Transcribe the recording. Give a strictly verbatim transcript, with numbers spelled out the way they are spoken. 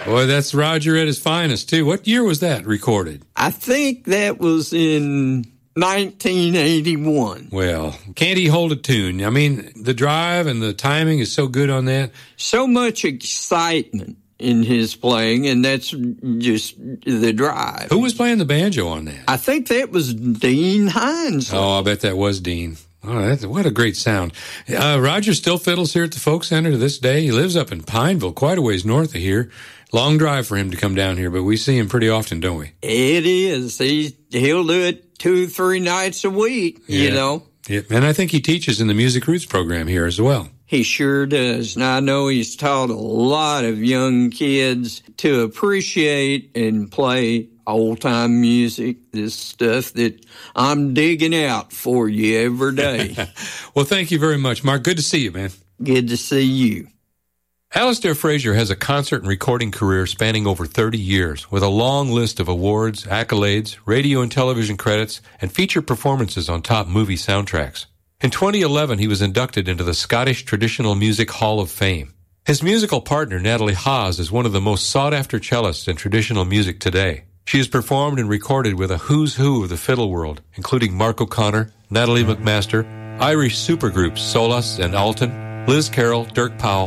Boy, that's Roger at his finest, too. What year was that recorded? I think that was in nineteen eighty-one. Well, can't he hold a tune? I mean, the drive and the timing is so good on that. So much excitement in his playing, and that's just the drive. Who was playing the banjo on that? I think that was Dean Hines. Oh, I bet that was Dean. Oh, that's, what a great sound. Uh, Roger still fiddles here at the Folk Center to this day. He lives up in Pineville, quite a ways north of here. Long drive for him to come down here, but we see him pretty often, don't we? It is. He, he'll do it two, three nights a week, yeah. you know. Yeah. And I think he teaches in the Music Roots program here as well. He sure does. And I know he's taught a lot of young kids to appreciate and play old-time music, this stuff that I'm digging out for you every day. Well, thank you very much, Mark. Good to see you, man. Good to see you. Alistair Fraser has a concert and recording career spanning over thirty years, with a long list of awards, accolades, radio and television credits, and feature performances on top movie soundtracks. In twenty eleven, he was inducted into the Scottish Traditional Music Hall of Fame. His musical partner, Natalie Haas, is one of the most sought-after cellists in traditional music today. She has performed and recorded with a who's who of the fiddle world, including Mark O'Connor, Natalie McMaster, Irish supergroups Solas and Alton, Liz Carroll, Dirk Powell,